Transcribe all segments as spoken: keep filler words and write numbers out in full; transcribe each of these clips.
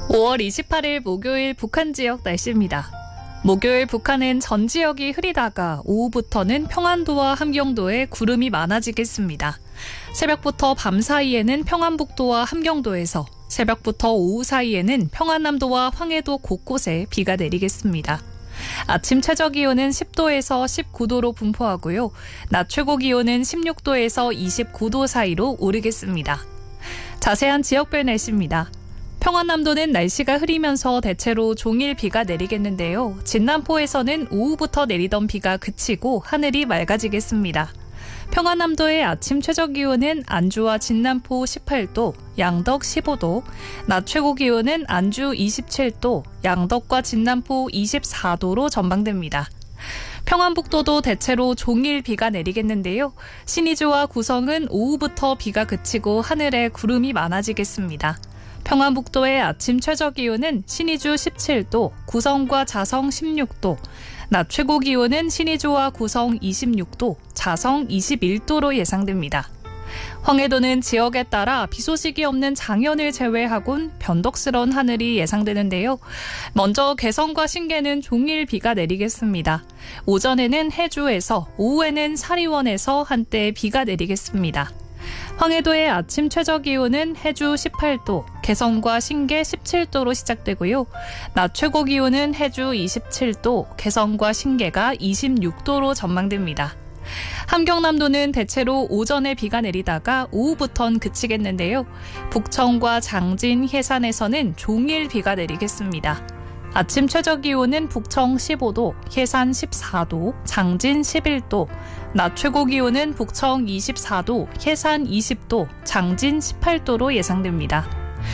오월 이십팔일 목요일 북한 지역 날씨입니다. 목요일 북한은 전 지역이 흐리다가 오후부터는 평안도와 함경도에 구름이 많아지겠습니다. 새벽부터 밤 사이에는 평안북도와 함경도에서, 새벽부터 오후 사이에는 평안남도와 황해도 곳곳에 비가 내리겠습니다. 아침 최저기온은 십도에서 십구도로 분포하고요. 낮 최고기온은 십육도에서 이십구도 사이로 오르겠습니다. 자세한 지역별 날씨입니다. 평안남도는 날씨가 흐리면서 대체로 종일 비가 내리겠는데요. 진남포에서는 오후부터 내리던 비가 그치고 하늘이 맑아지겠습니다. 평안남도의 아침 최저기온은 안주와 진남포 십팔도, 양덕 십오도, 낮 최고기온은 안주 이십칠도, 양덕과 진남포 이십사도로 전망됩니다. 평안북도도 대체로 종일 비가 내리겠는데요. 신의주와 구성은 오후부터 비가 그치고 하늘에 구름이 많아지겠습니다. 평안북도의 아침 최저기온은 신의주 십칠도, 구성과 자성 십육도, 낮 최고기온은 신의주와 구성 이십육도, 자성 이십일도로 예상됩니다. 황해도는 지역에 따라 비 소식이 없는 장현을 제외하곤 변덕스러운 하늘이 예상되는데요. 먼저 개성과 신계는 종일 비가 내리겠습니다. 오전에는 해주에서, 오후에는 사리원에서 한때 비가 내리겠습니다. 황해도의 아침 최저기온은 해주 십팔도, 개성과 신계 십칠도로 시작되고요. 낮 최고기온은 해주 이십칠도, 개성과 신계가 이십육도로 전망됩니다. 함경남도는 대체로 오전에 비가 내리다가 오후부턴 그치겠는데요. 북청과 장진, 해산에서는 종일 비가 내리겠습니다. 아침 최저기온은 북청 십오도, 해산 십사도, 장진 십일도, 낮 최고기온은 북청 이십사도, 해산 이십도, 장진 십팔도로 예상됩니다.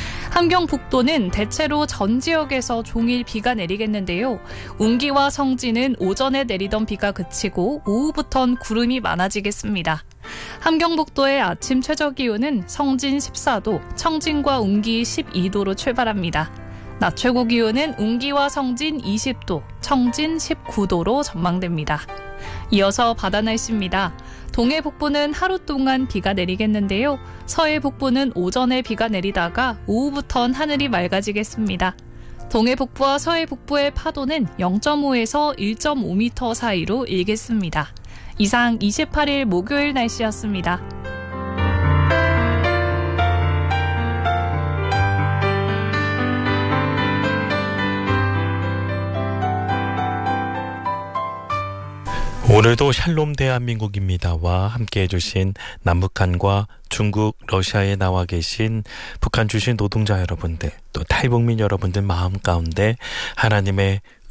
함경북도는 대체로 전 지역에서 종일 비가 내리겠는데요. 운기와 성진은 오전에 내리던 비가 그치고 오후부턴 구름이 많아지겠습니다. 함경북도의 아침 최저기온은 성진 십사도, 청진과 운기 십이도로 출발합니다. 낮 최고기온은 운기와 성진 이십도, 청진 십구도로 전망됩니다. 이어서 바다 날씨입니다. 동해 북부는 하루 동안 비가 내리겠는데요. 서해 북부는 오전에 비가 내리다가 오후부턴 하늘이 맑아지겠습니다. 동해 북부와 서해 북부의 파도는 영점오에서 일점오 미터 사이로 일겠습니다. 이상 이십팔일 목요일 날씨였습니다. 오늘도 샬롬 대한민국입니다와 함께해 주신 남북한과 중국, 러시아에 나와 계신 북한 주신 노동자 여러분들, 또 탈북민 여러분들 마음 가운데 하나님의